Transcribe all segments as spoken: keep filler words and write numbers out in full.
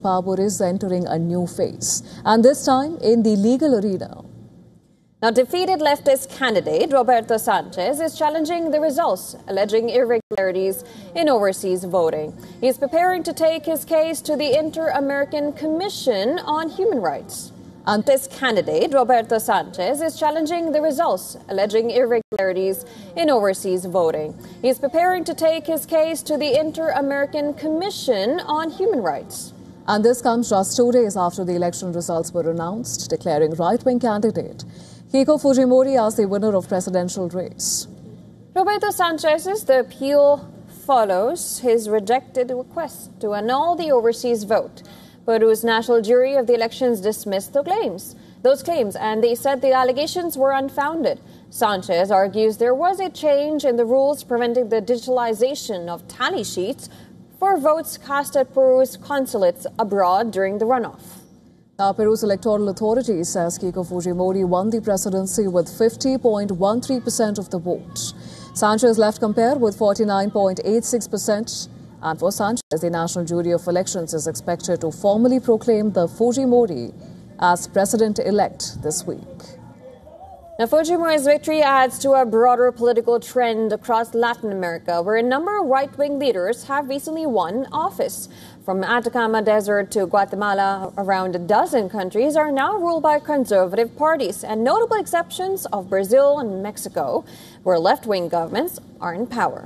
power is entering a new phase, and this time in the legal arena. Now, defeated leftist candidate Roberto Sanchez is challenging the results, alleging irregularities in overseas voting. He is preparing to take his case to the Inter-American Commission on Human Rights. And this candidate, Roberto Sanchez, is challenging the results, alleging irregularities in overseas voting. He is preparing to take his case to the Inter-American Commission on Human Rights. And this comes just two days after the election results were announced, declaring right-wing candidate Keiko Fujimori as the winner of presidential race. Roberto Sanchez's the appeal follows his rejected request to annul the overseas vote. Peru's national jury of the elections dismissed the claims, those claims, and they said the allegations were unfounded. Sanchez argues there was a change in the rules preventing the digitalization of tally sheets for votes cast at Peru's consulates abroad during the runoff. Now, Peru's electoral authority says Keiko Fujimori won the presidency with fifty point one three percent of the vote. Sanchez left compared with forty-nine point eight six percent. And for Sanchez, the National Jury of Elections is expected to formally proclaim the Fujimori as president-elect this week. Now, Fujimori's victory adds to a broader political trend across Latin America, where a number of right-wing leaders have recently won office. From Atacama Desert to Guatemala, around a dozen countries are now ruled by conservative parties, and notable exceptions of Brazil and Mexico, where left-wing governments are in power.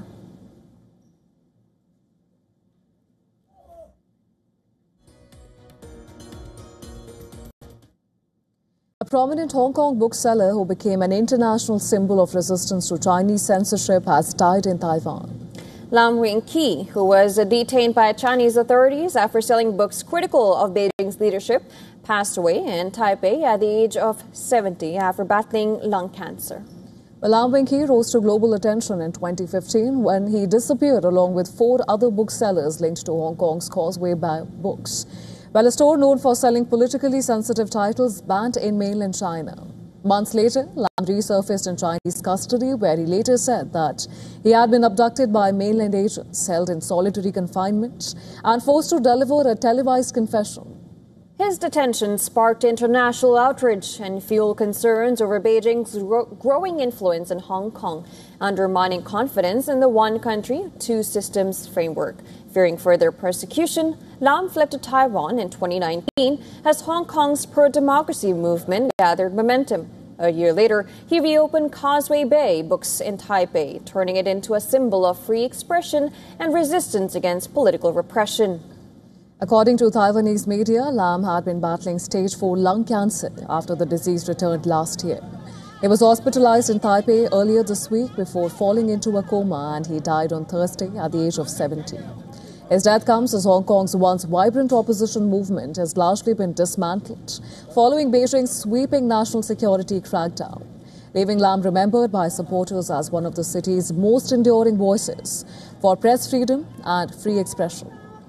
A prominent Hong Kong bookseller who became an international symbol of resistance to Chinese censorship has died in Taiwan. Lam Wing-Ki, who was detained by Chinese authorities after selling books critical of Beijing's leadership, passed away in Taipei at the age of seventy after battling lung cancer. Well, Lam Wing-Ki rose to global attention in twenty fifteen when he disappeared along with four other booksellers linked to Hong Kong's Causeway Bay Books. Well, a store known for selling politically sensitive titles banned in mainland China. Months later, Lam resurfaced in Chinese custody, where he later said that he had been abducted by mainland agents, held in solitary confinement, and forced to deliver a televised confession. His detention sparked international outrage and fueled concerns over Beijing's growing influence in Hong Kong, undermining confidence in the one country, two systems framework. Fearing further persecution, Lam fled to Taiwan in twenty nineteen as Hong Kong's pro-democracy movement gathered momentum. A year later, he reopened Causeway Bay Books in Taipei, turning it into a symbol of free expression and resistance against political repression. According to Taiwanese media, Lam had been battling stage four lung cancer after the disease returned last year. He was hospitalized in Taipei earlier this week before falling into a coma, and he died on Thursday at the age of seventy. His death comes as Hong Kong's once vibrant opposition movement has largely been dismantled following Beijing's sweeping national security crackdown, leaving Lam remembered by supporters as one of the city's most enduring voices for press freedom and free expression.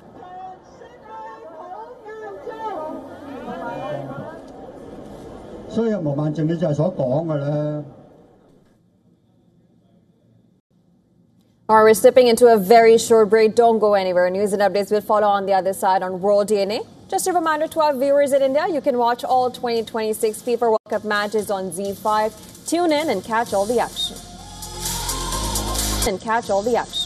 All right, we're stepping into a very short break. Don't go anywhere. News and updates will follow on the other side on World D N A. Just a reminder to our viewers in India, you can watch all twenty twenty-six FIFA World Cup matches on Z five. Tune in and catch all the action. And catch all the action.